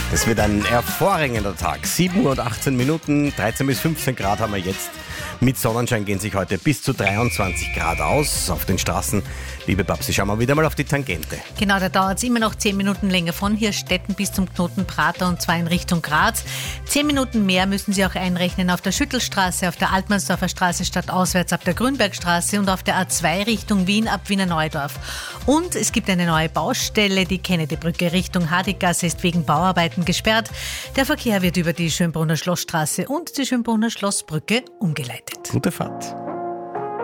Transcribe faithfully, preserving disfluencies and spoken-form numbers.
Es wird ein hervorragender Tag. sieben Uhr und achtzehn Minuten, dreizehn bis fünfzehn Grad haben wir jetzt. Mit Sonnenschein gehen sich heute bis zu dreiundzwanzig Grad aus. Auf den Straßen, liebe Babsi, schauen wir wieder mal auf die Tangente. Genau, da dauert es immer noch zehn Minuten länger von Hirstetten bis zum Knoten Prater und zwar in Richtung Graz. Zehn Minuten mehr müssen Sie auch einrechnen auf der Schüttelstraße, auf der Altmannsdorfer Straße stadtauswärts ab der Grünbergstraße und auf der A zwei Richtung Wien ab Wiener Neudorf. Und es gibt eine neue Baustelle, die Kennedybrücke Richtung Hadiggasse ist wegen Bauarbeiten gesperrt. Der Verkehr wird über die Schönbrunner Schlossstraße und die Schönbrunner Schlossbrücke umgeleitet. Gute Fahrt.